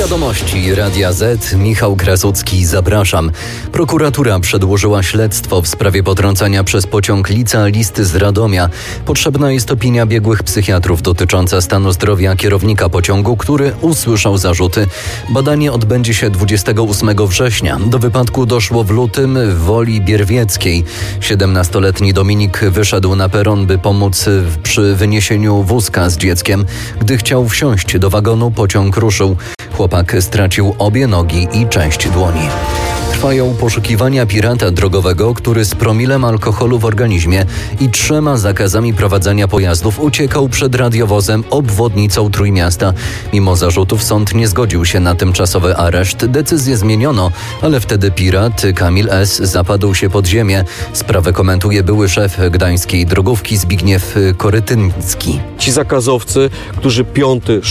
Wiadomości Radia Z. Michał Krasucki, zapraszam. Prokuratura przedłożyła śledztwo w sprawie potrącania przez pociąg licealisty z Radomia. Potrzebna jest opinia biegłych psychiatrów dotycząca stanu zdrowia kierownika pociągu, który usłyszał zarzuty. Badanie odbędzie się 28 września. Do wypadku doszło w lutym w Woli Bierwieckiej. 17-letni Dominik wyszedł na peron, by pomóc przy wyniesieniu wózka z dzieckiem. Gdy chciał wsiąść do wagonu, pociąg ruszył. Chłopak stracił obie nogi i część dłoni. Trwają poszukiwania pirata drogowego, który z promilem alkoholu w organizmie i 3 zakazami prowadzenia pojazdów uciekał przed radiowozem obwodnicą Trójmiasta. Mimo zarzutów sąd nie zgodził się na tymczasowy areszt. Decyzję zmieniono, ale wtedy pirat Kamil S. zapadł się pod ziemię. Sprawę komentuje były szef gdańskiej drogówki Zbigniew Korytyński. Ci zakazowcy, którzy 5.,